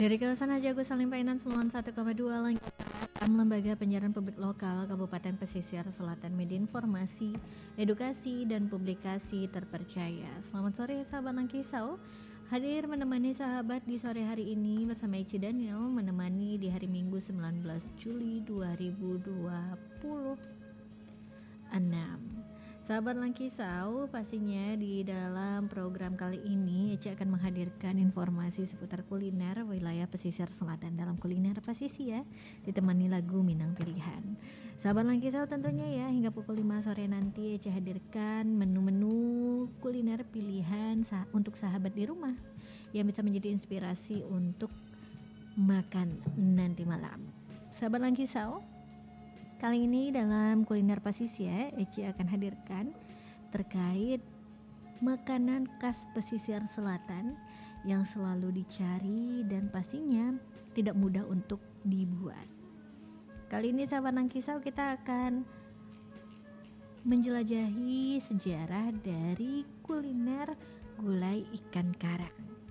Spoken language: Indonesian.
Dari kawasan Haji Agus Salim Painan 91,2 Langkam, Lembaga Penyiaran Publik Lokal Kabupaten Pesisir Selatan, media informasi, edukasi, dan publikasi terpercaya. Selamat sore sahabat Langkisau. Hadir menemani sahabat di sore hari ini bersama Ici Daniel, menemani di hari Minggu 19 Juli 2026. Sahabat Langkisau, pastinya di dalam program kali ini Ece akan menghadirkan informasi seputar kuliner wilayah pesisir selatan dalam kuliner pasisi ya, ditemani lagu Minang pilihan. Sahabat Langkisau, tentunya ya hingga pukul 5 sore nanti Ece hadirkan menu-menu kuliner pilihan untuk sahabat di rumah yang bisa menjadi inspirasi untuk makan nanti malam. Sahabat Langkisau, kali ini dalam kuliner pasisi ya, Eci akan hadirkan terkait makanan khas pesisir selatan yang selalu dicari dan pastinya tidak mudah untuk dibuat. Kali ini sahabat Langkisau, kita akan menjelajahi sejarah dari kuliner gulai ikan karang.